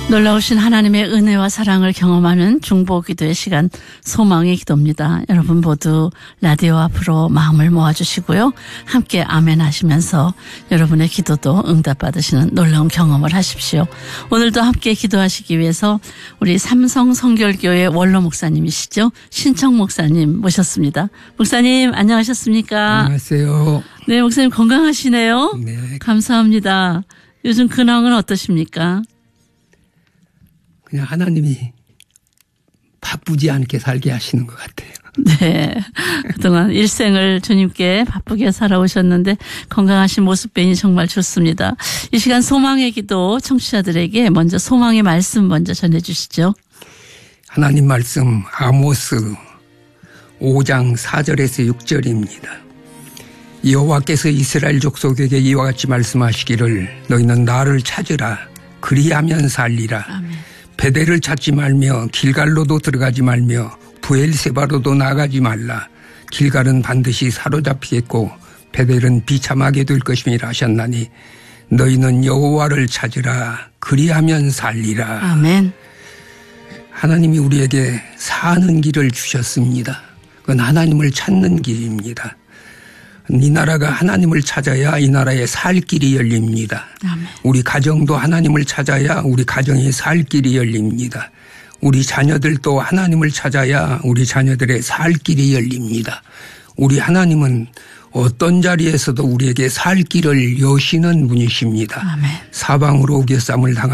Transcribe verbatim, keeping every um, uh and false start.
놀라우신 하나님의 은혜와 사랑을 경험하는 중보기도의 시간, 소망의 기도입니다. 여러분 모두 라디오 앞으로 마음을 모아주시고요. 함께 아멘 하시면서 여러분의 기도도 응답받으시는 놀라운 경험을 하십시오. 오늘도 함께 기도하시기 위해서 우리 삼성 성결교회 원로 목사님이시죠, 신청 목사님 모셨습니다. 목사님 안녕하셨습니까? 안녕하세요. 네, 목사님 건강하시네요. 네. 감사합니다. 요즘 근황은 어떠십니까? 그냥 하나님이 바쁘지 않게 살게 하시는 것 같아요. 네. 그동안 일생을 주님께 바쁘게 살아오셨는데 건강하신 모습 뵈니 정말 좋습니다. 이 시간 소망의 기도 청취자들에게 먼저 소망의 말씀 먼저 전해 주시죠. 하나님 말씀 아모스 오 장 사 절에서 육 절입니다. 여호와께서 이스라엘 족속에게 이와 같이 말씀하시기를 너희는 나를 찾으라 그리하면 살리라. 아멘. 베델을 찾지 말며 길갈로도 들어가지 말며 부엘세바로도 나가지 말라. 길갈은 반드시 사로잡히겠고 베델은 비참하게 될 것임이라 하셨나니 너희는 여호와를 찾으라 그리하면 살리라. 아멘. 하나님이 우리에게 사는 길을 주셨습니다. 그건 하나님을 찾는 길입니다. 이 나라가 하나님을 찾아야 이 나라에 살 길이 열립니다. 아멘. 우리 가정도 하나님을 찾아야 우리 가정에 살 길이 열립니다. 우리 자녀들도 하나님을 찾아야 우리 자녀들의 살 길이 열립니다. 우리 하나님은 어떤 자리에서도 우리에게 살 길을 여시는 분이십니다. 아멘. 사방으로 우겨쌈을 당한